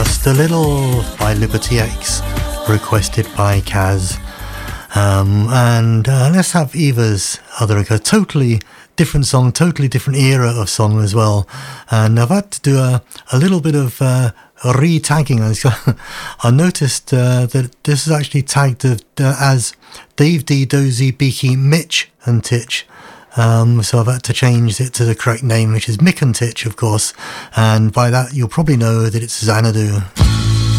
Just a Little by Liberty X, requested by Kaz. And let's have Eva's other request. Totally different song, totally different era of song as well. And I've had to do a little bit of re-tagging. I noticed that this is actually tagged as Dave D, Dozy, Beaky, Mitch and Titch. So I've had to change it to the correct name, which is Mick and Titch, of course. And by that, you'll probably know that it's Xanadu.